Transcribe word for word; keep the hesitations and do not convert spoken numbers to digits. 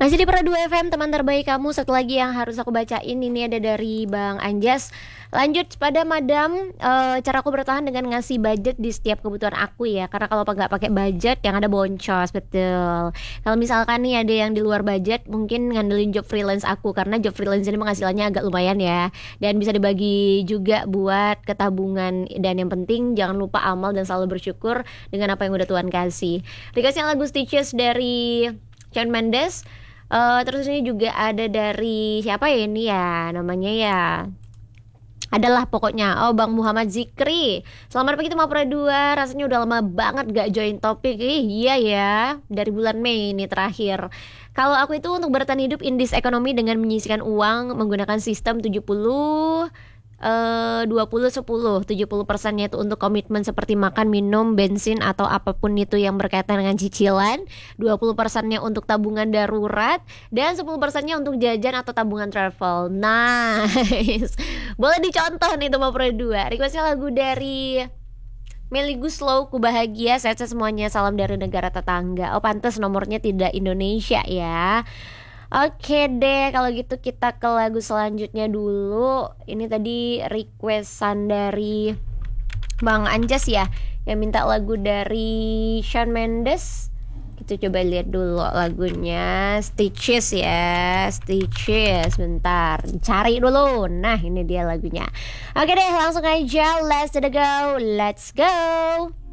Masih di Pradu F M, teman terbaik kamu. Satu lagi yang harus aku bacain, ini ada dari Bang Anjas. Lanjut pada Madam, eh, cara aku bertahan dengan ngasih budget di setiap kebutuhan aku ya. Karena kalau nggak pakai budget, yang ada boncos, betul. Kalau misalkan nih ada yang di luar budget, mungkin ngandelin job freelance aku. Karena job freelance ini penghasilannya agak lumayan ya. Dan bisa dibagi juga buat ketabungan. Dan yang penting jangan lupa amal dan selalu bersyukur dengan apa yang udah Tuhan kasih. Requestnya lagu Stitches dari Shawn Mendes. Eh, terus ini juga ada dari siapa ya ini ya namanya ya, adalah pokoknya, oh Bang Muhammad Zikri. Selamat pagi Tema Pro dua. Rasanya udah lama banget gak join topik. Ih iya ya, dari bulan Mei ini terakhir. Kalau aku itu untuk bertahan hidup in this ekonomi dengan menyisihkan uang menggunakan sistem tujuh puluh eh dua puluh sepuluh. tujuh puluh persennya itu untuk komitmen seperti makan, minum, bensin atau apapun itu yang berkaitan dengan cicilan. dua puluh persennya untuk tabungan darurat dan sepuluh persennya untuk jajan atau tabungan travel. Nice. Boleh dicontoh nih Tema Pro dua. Requestnya lagu dari Melly Guslow, Ku Bahagia. Sehat-sehat semuanya, salam dari negara tetangga. Oh pantes nomornya tidak Indonesia ya. Oke deh, kalau gitu kita ke lagu selanjutnya dulu. Ini tadi requestan dari Bang Anjas ya, yang minta lagu dari Shawn Mendes. Kita coba lihat dulu lagunya. Stitches ya, Stitches. Bentar, cari dulu. Nah ini dia lagunya. Oke deh, langsung aja. Let's go, let's go.